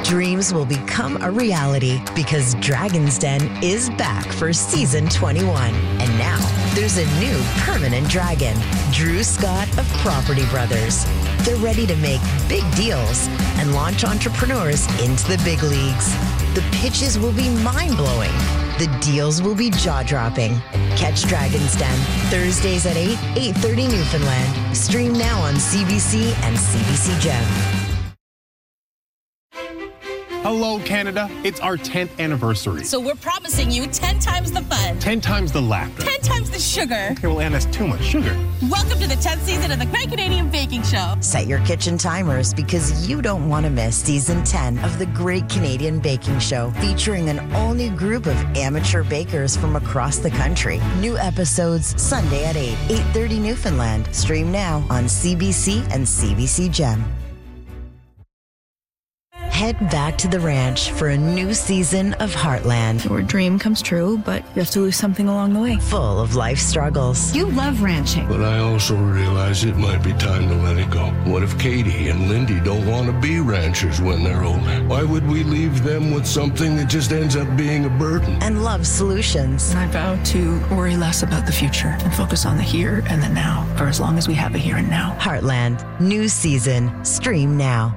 dreams will become a reality because Dragon's Den is back for season 21. And now there's a new permanent dragon, Drew Scott of Property Brothers. They're ready to make big deals and launch entrepreneurs into the big leagues. The pitches will be mind-blowing. The deals will be jaw-dropping. Catch Dragon's Den Thursdays at 8:30 Newfoundland. Stream now on CBC and CBC Gem. Hello, Canada. It's our 10th anniversary. So we're promising you 10 times the fun. 10 times the laughter. 10 times the sugar. Okay, well, Anne, that's too much sugar. Welcome to the 10th season of the Great Canadian Baking Show. Set your kitchen timers because you don't want to miss season 10 of the Great Canadian Baking Show, featuring an all-new group of amateur bakers from across the country. New episodes Sunday at 8:30 Newfoundland. Stream now on CBC and CBC Gem. Head back to the ranch for a new season of Heartland. Your dream comes true, but you have to lose something along the way. Full of life struggles. You love ranching. But I also realize it might be time to let it go. What if Katie and Lindy don't want to be ranchers when they're older? Why would we leave them with something that just ends up being a burden? And love solutions. I vow to worry less about the future and focus on the here and the now for as long as we have a here and now. Heartland, new season. Stream now.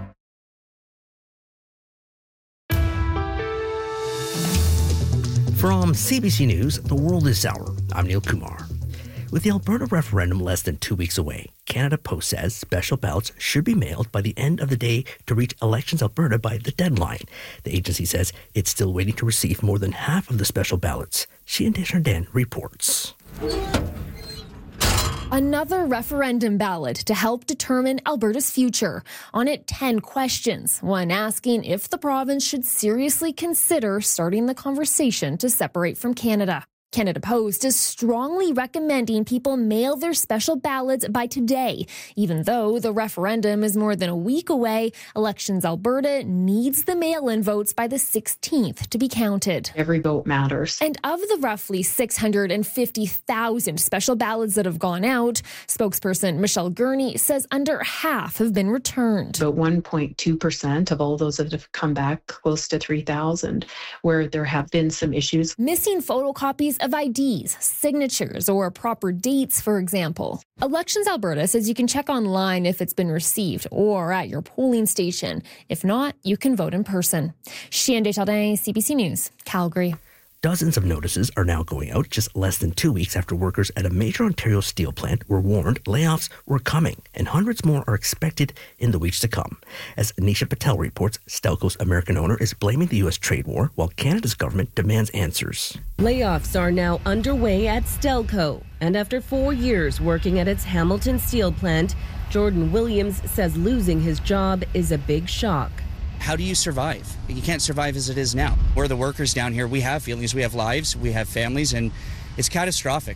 From CBC News, The World is Sour. I'm Neil Kumar. With the Alberta referendum less than 2 weeks away, Canada Post says special ballots should be mailed by the end of the day to reach Elections Alberta by the deadline. The agency says it's still waiting to receive more than half of the special ballots. Sheehan Desjardins reports. Another referendum ballot to help determine Alberta's future. On it, 10 questions. One asking if the province should seriously consider starting the conversation to separate from Canada. Canada Post is strongly recommending people mail their special ballots by today. Even though the referendum is more than a week away, Elections Alberta needs the mail-in votes by the 16th to be counted. Every vote matters. And of the roughly 650,000 special ballots that have gone out, spokesperson Michelle Gurney says under half have been returned. About 1.2% of all those that have come back, close to 3,000, where there have been some issues. Missing photocopies of IDs, signatures, or proper dates, for example. Elections Alberta says you can check online if it's been received or at your polling station. If not, you can vote in person. Sheehan Desjardins, CBC News, Calgary. Dozens of notices are now going out just less than 2 weeks after workers at a major Ontario steel plant were warned layoffs were coming, and hundreds more are expected in the weeks to come. As Anisha Patel reports, Stelco's American owner is blaming the U.S. trade war while Canada's government demands answers. Layoffs are now underway at Stelco, and after 4 years working at its Hamilton steel plant, Jordan Williams says losing his job is a big shock. How do you survive? You can't survive as it is now. We're the workers down here. We have feelings, we have lives, we have families, and it's catastrophic.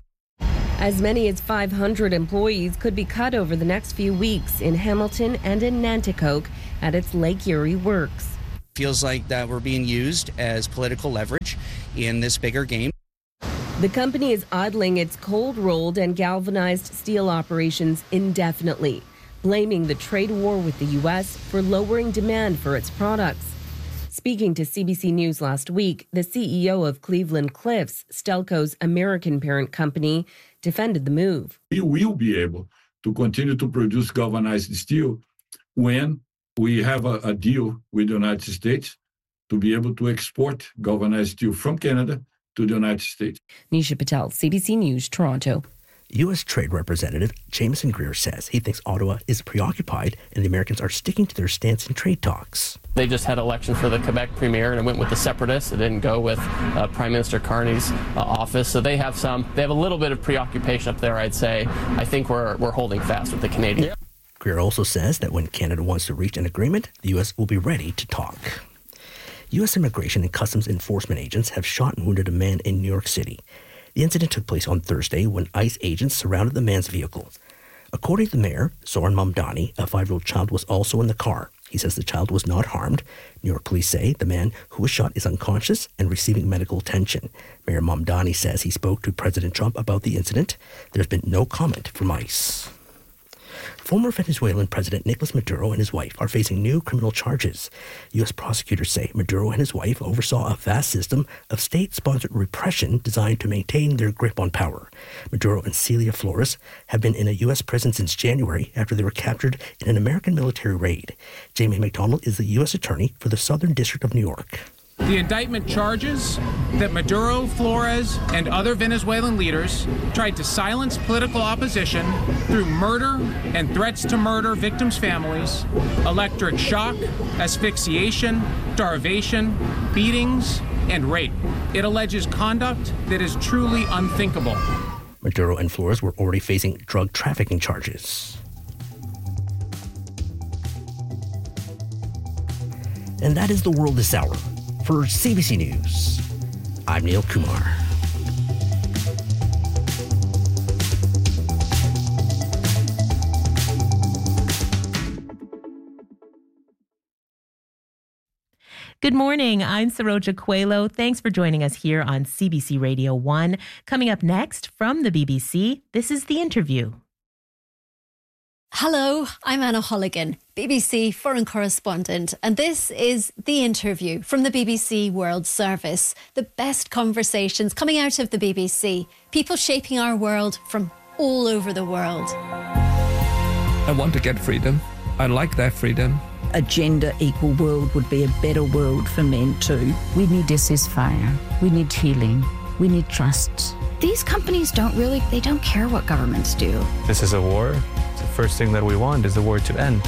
As many as 500 employees could be cut over the next few weeks in Hamilton and in Nanticoke at its Lake Erie works. Feels like that we're being used as political leverage in this bigger game. The company is idling its cold-rolled and galvanized steel operations indefinitely, blaming the trade war with the U.S. for lowering demand for its products. Speaking to CBC News last week, the CEO of Cleveland Cliffs, Stelco's American parent company, defended the move. We will be able to continue to produce galvanized steel when we have a deal with the United States to be able to export galvanized steel from Canada to the United States. Nisha Patel, CBC News, Toronto. U.S. Trade Representative Jameson Greer says he thinks Ottawa is preoccupied and the Americans are sticking to their stance in trade talks. They just had elections for the Quebec premier and it went with the separatists. It didn't go with Prime Minister Carney's office. So they have a little bit of preoccupation up there, I'd say. I think we're holding fast with the Canadians. Yeah. Greer also says that when Canada wants to reach an agreement, the U.S. will be ready to talk. U.S. Immigration and Customs Enforcement agents have shot and wounded a man in New York City. The incident took place on Thursday when ICE agents surrounded the man's vehicle. According to the mayor, Zoran Mamdani, a 5-year-old child was also in the car. He says the child was not harmed. New York police say the man who was shot is unconscious and receiving medical attention. Mayor Mamdani says he spoke to President Trump about the incident. There's been no comment from ICE. Former Venezuelan President Nicolas Maduro and his wife are facing new criminal charges. U.S. prosecutors say Maduro and his wife oversaw a vast system of state-sponsored repression designed to maintain their grip on power. Maduro and Celia Flores have been in a U.S. prison since January after they were captured in an American military raid. Jamie McDonald is the U.S. Attorney for the Southern District of New York. The indictment charges that Maduro, Flores, and other Venezuelan leaders tried to silence political opposition through murder and threats to murder victims' families, electric shock, asphyxiation, starvation, beatings, and rape. It alleges conduct that is truly unthinkable. Maduro and Flores were already facing drug trafficking charges. And that is the world this hour. For CBC News, I'm Neil Kumar. Good morning. I'm Saroja Coelho. Thanks for joining us here on CBC Radio 1. Coming up next from the BBC, this is The Interview. Hello, I'm Anna Holligan, BBC foreign correspondent, and this is The Interview from the BBC World Service. The best conversations coming out of the BBC, people shaping our world from all over the world. I want to get freedom. I like that freedom. A gender equal world would be a better world for men too. We need a ceasefire. We need healing. We need trust. These companies don't care what governments do. This is a war. The first thing that we want is the war to end.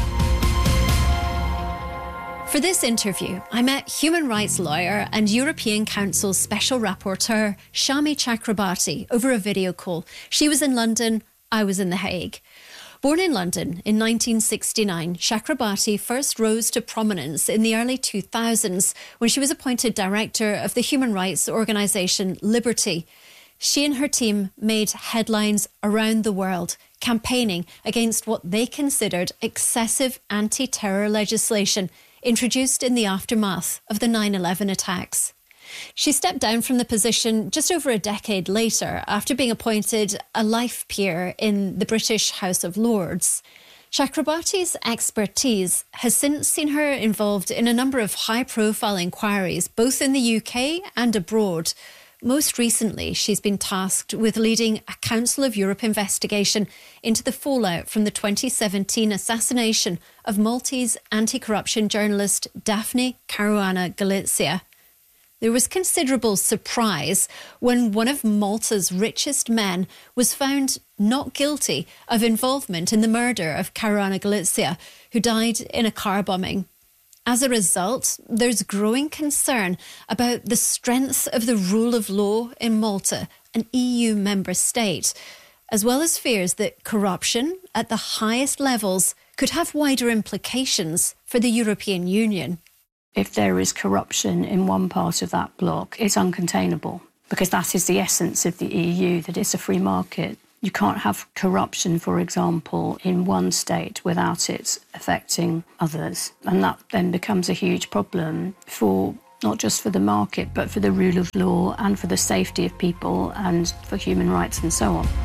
For this interview, I met human rights lawyer and European Council Special Rapporteur Shami Chakrabarti over a video call. She was in London, I was in The Hague. Born in London in 1969, Chakrabarti first rose to prominence in the early 2000s when she was appointed director of the human rights organisation Liberty. She and her team made headlines around the world, campaigning against what they considered excessive anti-terror legislation introduced in the aftermath of the 9/11 attacks. She stepped down from the position just over a decade later after being appointed a life peer in the British House of Lords. Chakrabarti's expertise has since seen her involved in a number of high-profile inquiries, both in the UK and abroad. Most recently, she's been tasked with leading a Council of Europe investigation into the fallout from the 2017 assassination of Maltese anti-corruption journalist Daphne Caruana Galizia. There was considerable surprise when one of Malta's richest men was found not guilty of involvement in the murder of Caruana Galizia, who died in a car bombing. As a result, there's growing concern about the strength of the rule of law in Malta, an EU member state, as well as fears that corruption at the highest levels could have wider implications for the European Union. If there is corruption in one part of that bloc, it's uncontainable, because that is the essence of the EU, that it's a free market. You can't have corruption, for example, in one state without it affecting others. And that then becomes a huge problem for not just for the market, but for the rule of law and for the safety of people and for human rights and so on.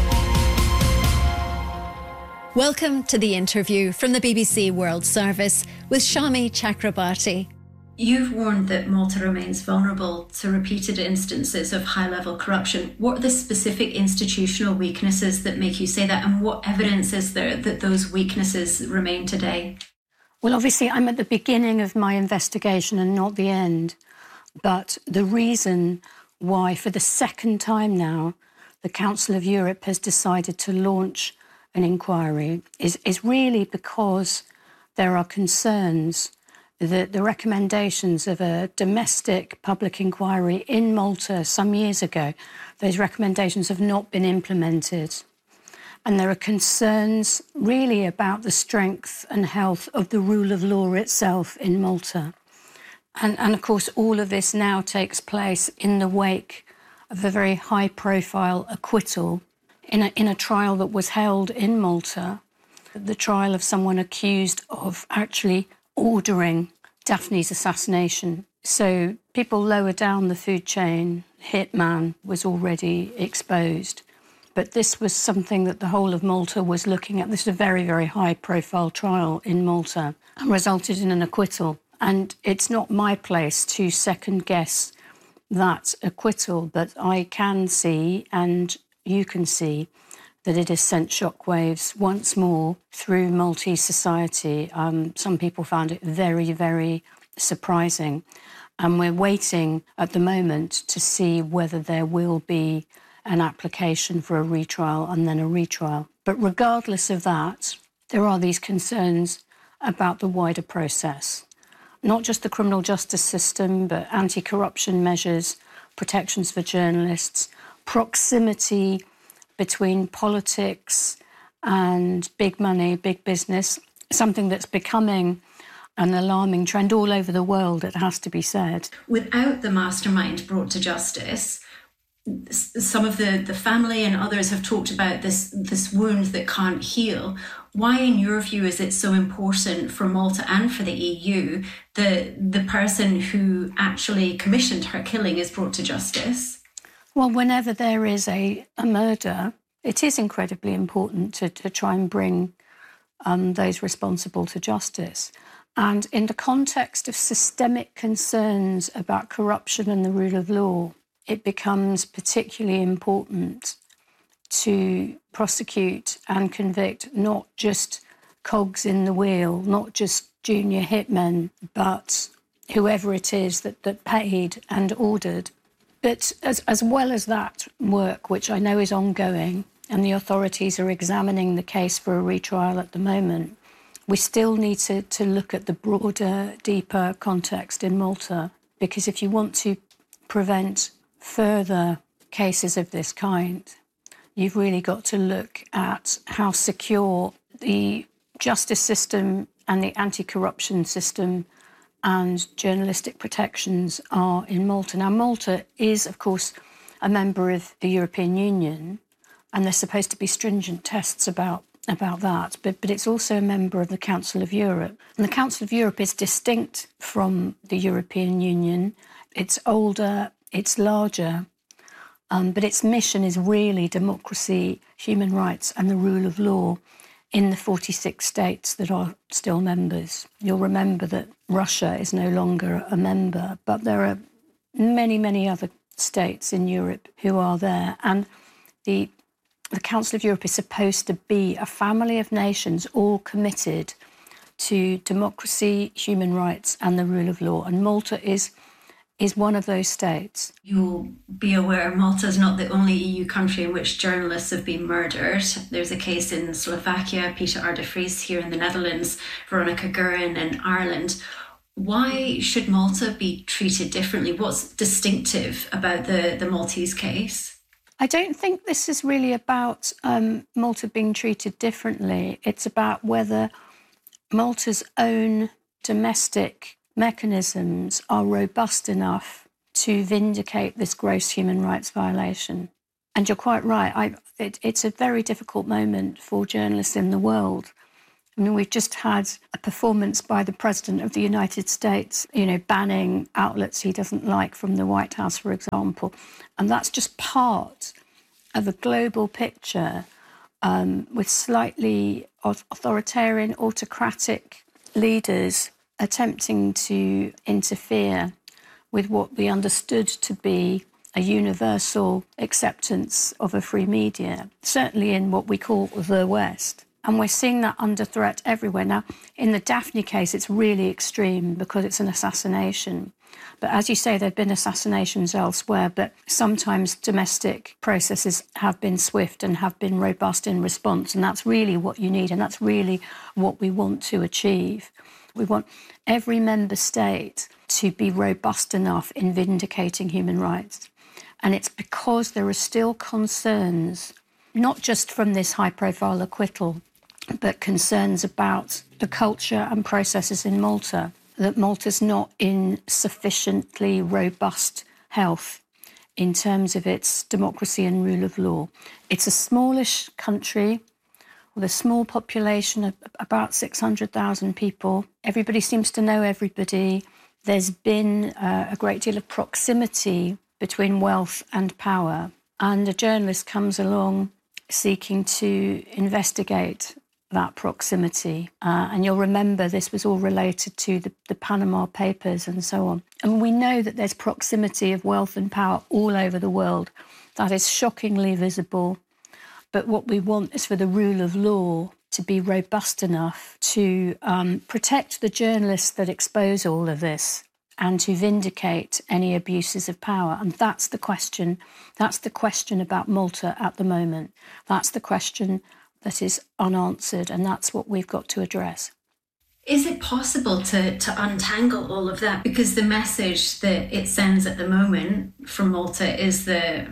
Welcome to The Interview from the BBC World Service with Shami Chakrabarti. You've warned that Malta remains vulnerable to repeated instances of high-level corruption. What are the specific institutional weaknesses that make you say that, and what evidence is there that those weaknesses remain today? Well, obviously, I'm at the beginning of my investigation and not the end. But the reason why, for the second time now, the Council of Europe has decided to launch an inquiry is really because there are concerns that the recommendations of a domestic public inquiry in Malta some years ago, those recommendations have not been implemented. And there are concerns really about the strength and health of the rule of law itself in Malta. And of course, all of this now takes place in the wake of a very high-profile acquittal in a trial that was held in Malta, the trial of someone accused of actually ordering Daphne's assassination. So people lower down the food chain, hitman was already exposed. But this was something that the whole of Malta was looking at. This is a very, very high-profile trial in Malta and resulted in an acquittal. And it's not my place to second-guess that acquittal, but I can see, and you can see, that it has sent shockwaves once more through Maltese society. Some people found it very, very surprising. And we're waiting at the moment to see whether there will be an application for a retrial and then a retrial. But regardless of that, there are these concerns about the wider process. Not just the criminal justice system, but anti-corruption measures, protections for journalists, proximity between politics and big money, big business, something that's becoming an alarming trend all over the world, it has to be said. Without the mastermind brought to justice, some of the family and others have talked about this wound that can't heal. Why, in your view, is it so important for Malta and for the EU that the person who actually commissioned her killing is brought to justice? Well, whenever there is a murder, it is incredibly important to try and bring those responsible to justice. And in the context of systemic concerns about corruption and the rule of law, it becomes particularly important to prosecute and convict not just cogs in the wheel, not just junior hitmen, but whoever it is that paid and ordered. But as well as that work, which I know is ongoing, and the authorities are examining the case for a retrial at the moment, we still need to look at the broader, deeper context in Malta, because if you want to prevent further cases of this kind, you've really got to look at how secure the justice system and the anti-corruption system and journalistic protections are in Malta. Now, Malta is, of course, a member of the European Union, and there's supposed to be stringent tests about that, but it's also a member of the Council of Europe. And the Council of Europe is distinct from the European Union. It's older, it's larger, but its mission is really democracy, human rights and the rule of law in the 46 states that are still members. You'll remember that Russia is no longer a member, but there are many, many other states in Europe who are there. And the Council of Europe is supposed to be a family of nations all committed to democracy, human rights and the rule of law. And Malta is one of those states. You'll be aware Malta is not the only EU country in which journalists have been murdered. There's a case in Slovakia, Peter R. de Vries here in the Netherlands, Veronica Guerin in Ireland. Why should Malta be treated differently? What's distinctive about the Maltese case? I don't think this is really about Malta being treated differently. It's about whether Malta's own domestic mechanisms are robust enough to vindicate this gross human rights violation. And you're quite right. It's a very difficult moment for journalists in the world. I mean, we've just had a performance by the President of the United States, banning outlets he doesn't like from the White House, for example. And that's just part of a global picture with slightly authoritarian, autocratic leaders attempting to interfere with what we understood to be a universal acceptance of a free media, certainly in what we call the West. And we're seeing that under threat everywhere. Now, in the Daphne case, it's really extreme because it's an assassination. But as you say, there have been assassinations elsewhere, but sometimes domestic processes have been swift and have been robust in response. And that's really what you need. And that's really what we want to achieve. We want every member state to be robust enough in vindicating human rights. And it's because there are still concerns, not just from this high-profile acquittal, but concerns about the culture and processes in Malta, that Malta's not in sufficiently robust health in terms of its democracy and rule of law. It's a smallish country with a small population of about 600,000 people. Everybody seems to know everybody. There's been a great deal of proximity between wealth and power. And a journalist comes along seeking to investigate that proximity. And you'll remember this was all related to the Panama Papers and so on. And we know that there's proximity of wealth and power all over the world. That is shockingly visible. But what we want is for the rule of law to be robust enough to protect the journalists that expose all of this and to vindicate any abuses of power. And that's the question. That's the question about Malta at the moment. That's the question that is unanswered, and that's what we've got to address. Is it possible to untangle all of that? Because the message that it sends at the moment from Malta is that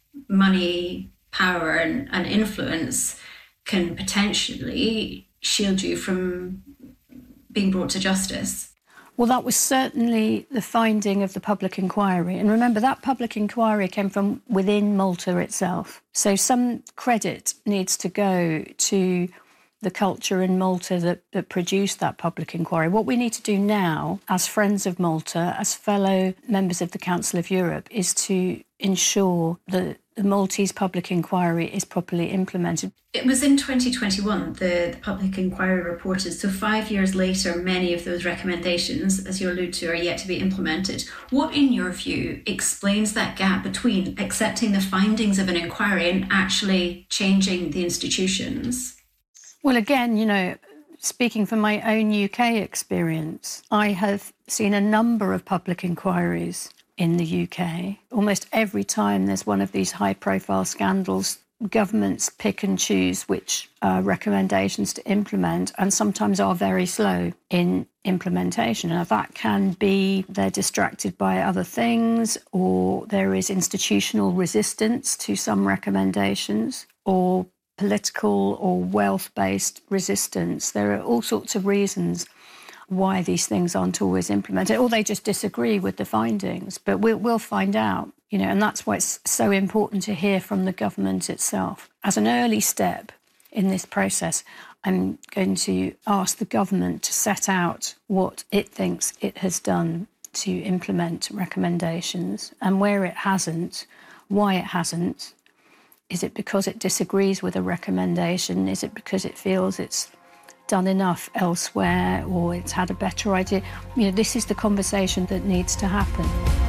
money, power and influence can potentially shield you from being brought to justice. Well, that was certainly the finding of the public inquiry. And remember, that public inquiry came from within Malta itself. So some credit needs to go to the culture in Malta that produced that public inquiry. What we need to do now, as friends of Malta, as fellow members of the Council of Europe, is to ensure that the Maltese public inquiry is properly implemented. It was in 2021, the public inquiry reported. So 5 years later, many of those recommendations, as you allude to, are yet to be implemented. What, in your view, explains that gap between accepting the findings of an inquiry and actually changing the institutions? Well, again, you know, speaking from my own UK experience, I have seen a number of public inquiries in the UK. Almost every time there's one of these high-profile scandals, governments pick and choose which recommendations to implement, and sometimes are very slow in implementation. Now, that can be they're distracted by other things, or there is institutional resistance to some recommendations, or political or wealth-based resistance. There are all sorts of reasons why these things aren't always implemented, or they just disagree with the findings. But we'll find out, you know, and that's why it's so important to hear from the government itself. As an early step in this process, I'm going to ask the government to set out what it thinks it has done to implement recommendations, and where it hasn't, why it hasn't. Is it because it disagrees with a recommendation? Is it because it feels it's done enough elsewhere, or it's had a better idea? You know, this is the conversation that needs to happen.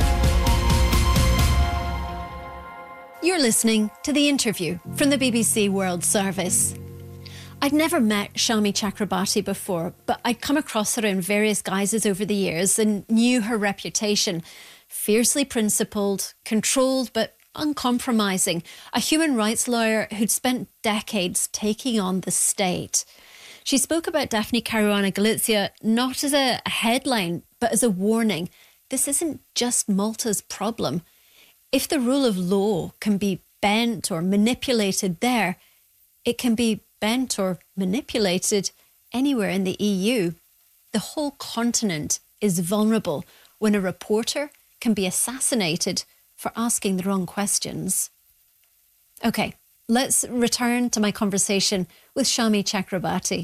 You're listening to The Interview from the BBC World Service. I'd never met Shami Chakrabarti before, but I'd come across her in various guises over the years and knew her reputation. Fiercely principled, controlled but uncompromising, a human rights lawyer who'd spent decades taking on the state. She spoke about Daphne Caruana Galizia not as a headline, but as a warning. This isn't just Malta's problem. If the rule of law can be bent or manipulated there, it can be bent or manipulated anywhere in the EU. The whole continent is vulnerable when a reporter can be assassinated for asking the wrong questions. Okay, let's return to my conversation with Shami Chakrabarti.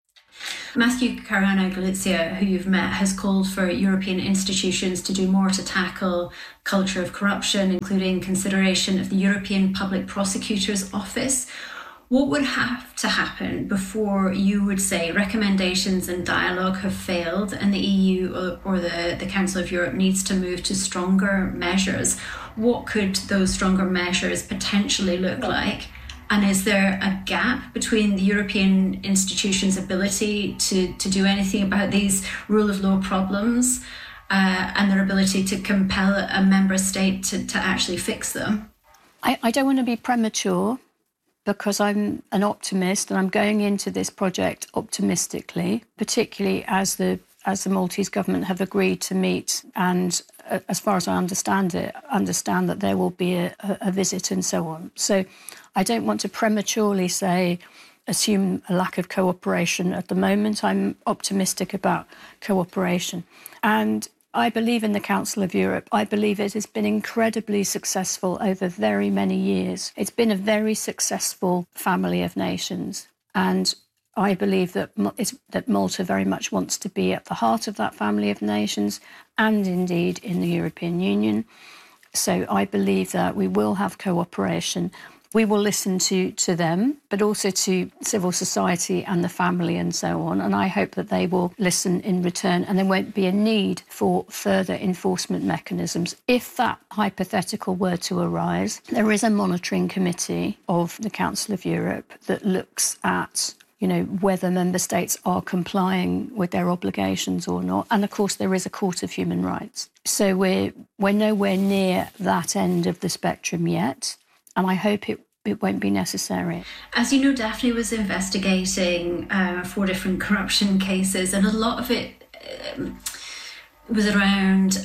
Matthew Caruana Galizia, who you've met, has called for European institutions to do more to tackle culture of corruption, including consideration of the European Public Prosecutor's Office. What would have to happen before you would say recommendations and dialogue have failed and the EU or the Council of Europe needs to move to stronger measures? What could those stronger measures potentially look like? And is there a gap between the European institutions' ability to do anything about these rule of law problems and their ability to compel a member state to actually fix them? I don't want to be premature, because I'm an optimist and I'm going into this project optimistically, particularly as the Maltese government have agreed to meet and, as far as I understand that there will be a visit and so on. So I don't want to prematurely assume a lack of cooperation at the moment. I'm optimistic about cooperation. And I believe in the Council of Europe. I believe it has been incredibly successful over very many years. It's been a very successful family of nations. And I believe that Malta very much wants to be at the heart of that family of nations and indeed in the European Union. So I believe that we will have cooperation. we will listen to them, but also to civil society and the family and so on. And I hope that they will listen in return, and there won't be a need for further enforcement mechanisms. If that hypothetical were to arise, there is a monitoring committee of the Council of Europe that looks at whether member states are complying with their obligations or not. And of course, there is a Court of Human Rights. So we're nowhere near that end of the spectrum yet. And I hope it won't be necessary. As you know, Daphne was investigating 4 different corruption cases, and a lot of it was around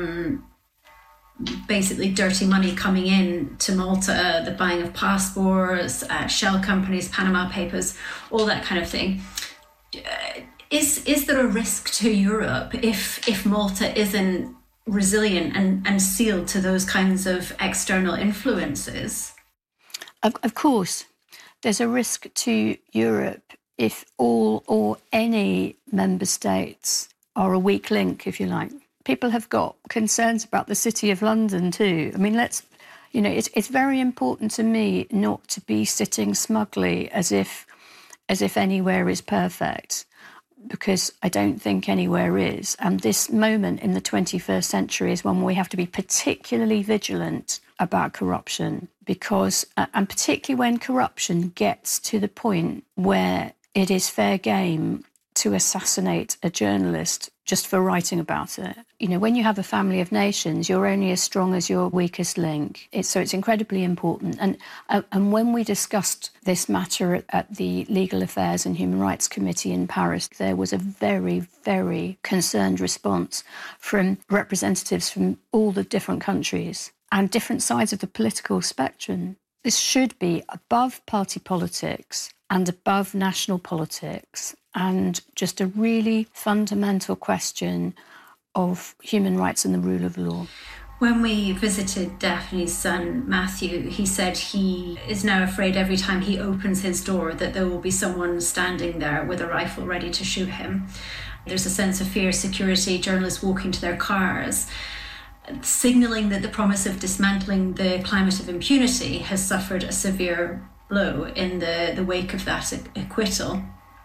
basically dirty money coming in to Malta, the buying of passports, shell companies, Panama Papers, all that kind of thing. Is there a risk to Europe if Malta isn't resilient and sealed to those kinds of external influences? Of course, there's a risk to Europe if all or any member states are a weak link, if you like. People have got concerns about the City of London too. I mean, it's very important to me not to be sitting smugly as if anywhere is perfect, because I don't think anywhere is. And this moment in the 21st century is one where we have to be particularly vigilant about corruption, because, and particularly when corruption gets to the point where it is fair game to assassinate a journalist just for writing about it. When you have a family of nations, you're only as strong as your weakest link. So it's incredibly important. And when we discussed this matter at the Legal Affairs and Human Rights Committee in Paris, there was a very, very concerned response from representatives from all the different countries and different sides of the political spectrum. This should be above party politics and above national politics, and just a really fundamental question of human rights and the rule of law. When we visited Daphne's son, Matthew, he said he is now afraid every time he opens his door that there will be someone standing there with a rifle ready to shoot him. There's a sense of fear, security, journalists walking to their cars, signalling that the promise of dismantling the climate of impunity has suffered a severe blow in the wake of that acquittal.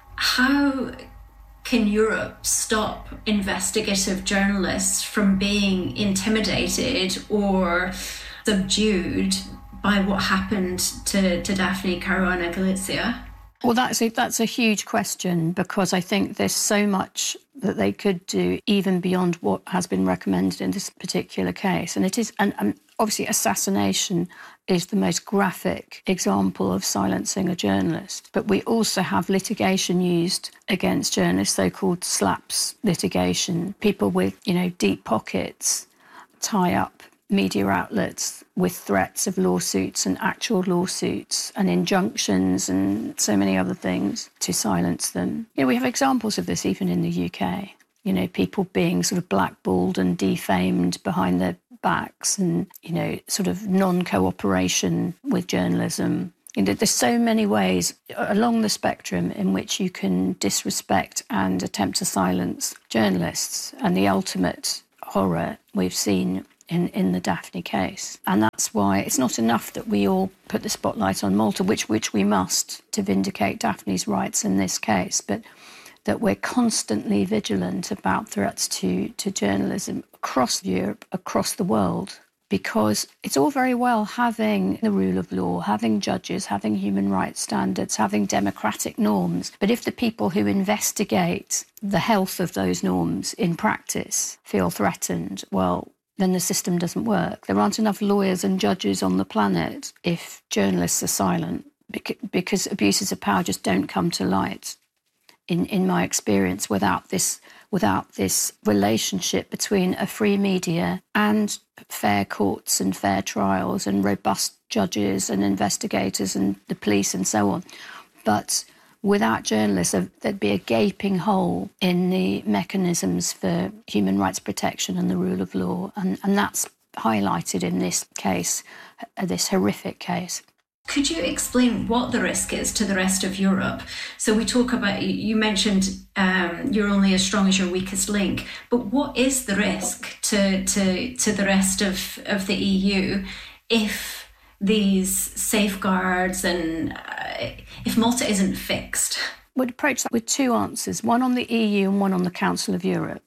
How can Europe stop investigative journalists from being intimidated or subdued by what happened to Daphne Caruana Galizia? Well, that's a huge question, because I think there's so much that they could do even beyond what has been recommended in this particular case. And it is, and obviously assassination is the most graphic example of silencing a journalist. But we also have litigation used against journalists, so-called SLAPS litigation. People with, deep pockets tie up media outlets with threats of lawsuits and actual lawsuits and injunctions and so many other things to silence them. We have examples of this even in the UK. People being sort of blackballed and defamed behind their backs and, sort of non-cooperation with journalism. There's so many ways along the spectrum in which you can disrespect and attempt to silence journalists. And the ultimate horror we've seen in the Daphne case. And that's why it's not enough that we all put the spotlight on Malta, which we must to vindicate Daphne's rights in this case, but that we're constantly vigilant about threats to journalism across Europe, across the world, because it's all very well having the rule of law, having judges, having human rights standards, having democratic norms. But if the people who investigate the health of those norms in practice feel threatened, well, then the system doesn't work. There aren't enough lawyers and judges on the planet if journalists are silent, because abuses of power just don't come to light, in my experience, without this relationship between a free media and fair courts and fair trials and robust judges and investigators and the police and so on. But without journalists, there'd be a gaping hole in the mechanisms for human rights protection and the rule of law. And that's highlighted in this case, this horrific case. Could you explain what the risk is to the rest of Europe? So we talk about, you mentioned you're only as strong as your weakest link, but what is the risk to the rest of the EU if these safeguards, and if Malta isn't fixed? We'd approach that with two answers, one on the EU and one on the Council of Europe.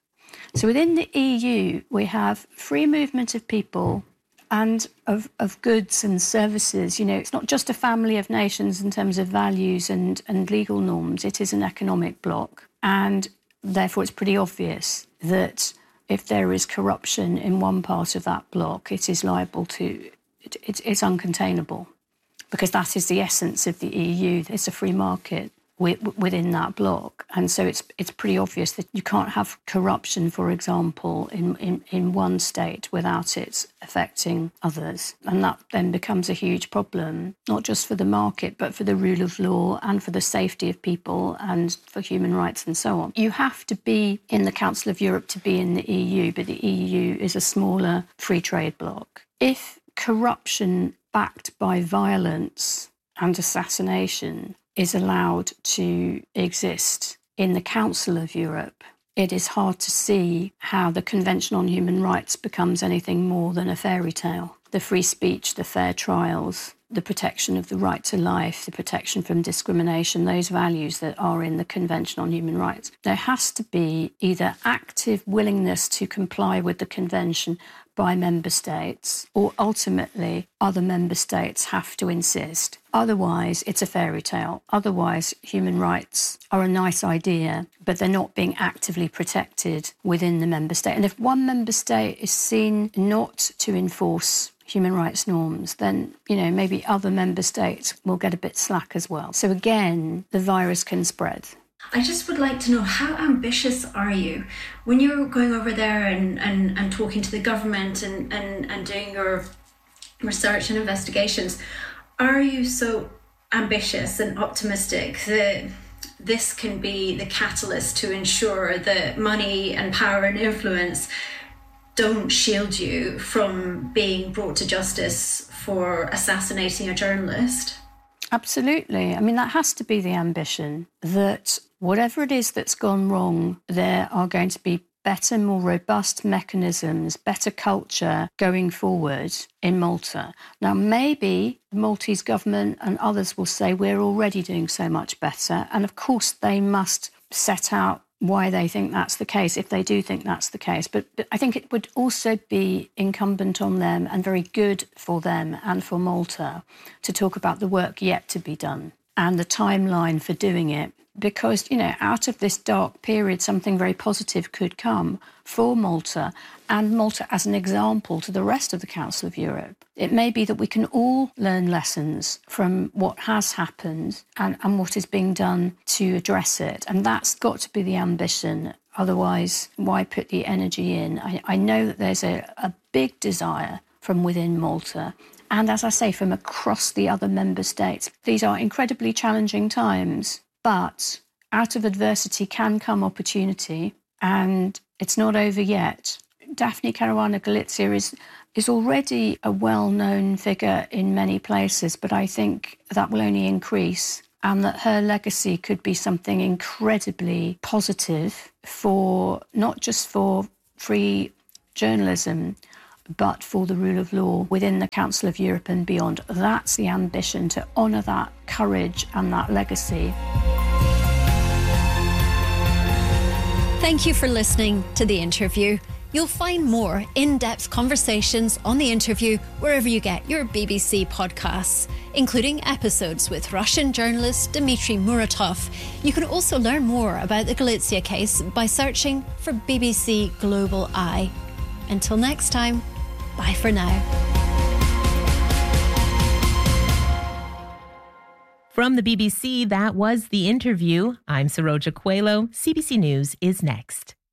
So within the EU, we have free movement of people and of goods and services. You know, it's not just a family of nations in terms of values and legal norms. It is an economic bloc. And therefore, it's pretty obvious that if there is corruption in one part of that bloc, it is liable to, it's uncontainable, because that is the essence of the EU. It's a free market within that bloc. And so it's pretty obvious that you can't have corruption, for example, in one state without it affecting others. And that then becomes a huge problem, not just for the market, but for the rule of law and for the safety of people and for human rights and so on. You have to be in the Council of Europe to be in the EU, but the EU is a smaller free trade bloc. If corruption backed by violence and assassination is allowed to exist in the Council of Europe, it is hard to see how the Convention on Human Rights becomes anything more than a fairy tale. The free speech, the fair trials, the protection of the right to life, the protection from discrimination, those values that are in the Convention on Human Rights. There has to be either active willingness to comply with the Convention by member states, or ultimately other member states have to insist. Otherwise, it's a fairy tale. Otherwise, human rights are a nice idea, but they're not being actively protected within the member state. And if one member state is seen not to enforce human rights norms, then, you know, maybe other member states will get a bit slack as well. So again, the virus can spread. I just would like to know, how ambitious are you when you're going over there and talking to the government and doing your research and investigations? Are you so ambitious and optimistic that this can be the catalyst to ensure that money and power and influence don't shield you from being brought to justice for assassinating a journalist? Absolutely. I mean, that has to be the ambition, that whatever it is that's gone wrong, there are going to be better, more robust mechanisms, better culture going forward in Malta. Now, maybe the Maltese government and others will say we're already doing so much better. And of course, they must set out why they think that's the case, if they do think that's the case. But I think it would also be incumbent on them and very good for them and for Malta to talk about the work yet to be done and the timeline for doing it. Because, you know, out of this dark period, something very positive could come for Malta, and Malta as an example to the rest of the Council of Europe. It may be that we can all learn lessons from what has happened and what is being done to address it. And that's got to be the ambition. Otherwise, why put the energy in? I know that there's a big desire from within Malta, and as I say, from across the other member states. These are incredibly challenging times. But out of adversity can come opportunity, and it's not over yet. Daphne Caruana Galizia is already a well-known figure in many places, but I think that will only increase, and that her legacy could be something incredibly positive for not just for free journalism, but for the rule of law within the Council of Europe and beyond. That's the ambition, to honour that courage and that legacy. Thank you for listening to The Interview. You'll find more in-depth conversations on The Interview wherever you get your BBC podcasts, including episodes with Russian journalist Dmitry Muratov. You can also learn more about the Galizia case by searching for BBC Global Eye. Until next time, bye for now. From the BBC, that was The Interview. I'm Saroja Coelho. CBC News is next.